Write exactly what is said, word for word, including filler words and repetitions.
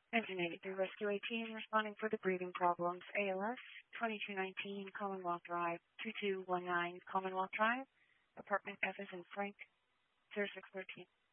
Engine eighty-three Rescue eighteen responding for the breathing problems. A L S twenty-two nineteen Commonwealth Drive, two two one nine Commonwealth Drive, apartment F as in Frank, zero six one three.